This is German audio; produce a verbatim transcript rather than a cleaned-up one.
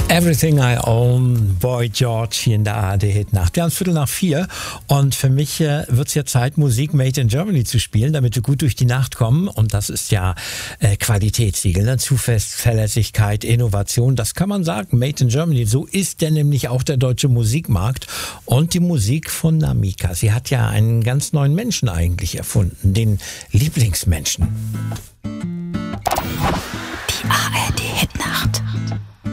Everything I Own, Boy George hier in der A R D-Hitnacht. Wir haben es Viertel nach vier und für mich äh, wird es ja Zeit, Musik Made in Germany zu spielen, damit wir gut durch die Nacht kommen. Und das ist ja äh, Qualitätssiegel, ne? Zuverlässigkeit, Innovation, das kann man sagen, Made in Germany. So ist der nämlich auch der deutsche Musikmarkt und die Musik von Namika. Sie hat ja einen ganz neuen Menschen eigentlich erfunden, den Lieblingsmenschen.